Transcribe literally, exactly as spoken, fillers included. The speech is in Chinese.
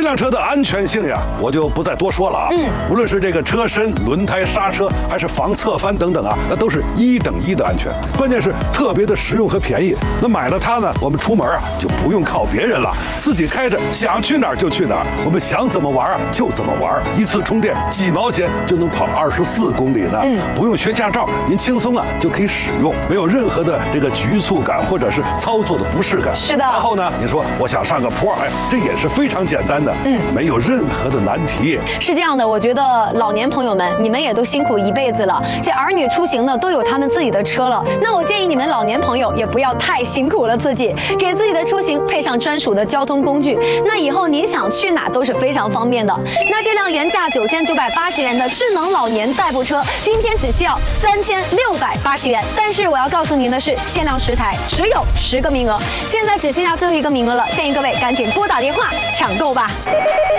辆车的安全性呀，我就不再多说了啊。嗯，无论是这个车身、轮胎、刹车，还是防侧翻等等啊，那都是一等一的安全。关键是特别的实用和便宜。那买了它呢，我们出门啊就不用靠别人了，自己开着想去哪儿就去哪儿，我们想怎么玩啊就怎么玩，一次充电几毛钱就能跑二十四公里呢。嗯，不用学驾照，您轻松啊就可以使用，没有任何的这个局促感或者是操作的不适感。 是的。 然后呢，你说我想上个坡，哎，这也是非常简单的，嗯，没有任何的难题。 是这样的，我觉得老年朋友们，你们也都辛苦一辈子了，这儿女出行呢都有他们自己的车了，那我建议你们老年朋友也不要太辛苦了自己，给自己的出行配上专属的交通工具，那以后您想去哪都是非常方便的。那这辆原价九千九百八十元的智能老年代步车，今天只需要三千六百八十元，但是我要告诉您的是，限量十台，只有十个名额，现在只剩下最后一个名额了，建议各位赶紧拨打电话抢购吧。